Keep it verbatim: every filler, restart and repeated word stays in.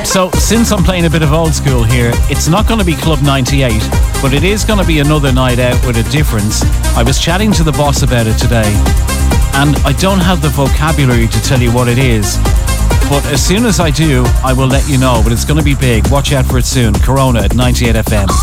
So, since I'm playing a bit of old school here, it's not going to be Club ninety-eight, but it is going to be another night out with a difference. I was chatting to the boss about it today, and I don't have the vocabulary to tell you what it is. But as soon as I do, I will let you know. But it's going to be big. Watch out for it soon. Corona at ninety-eight F M.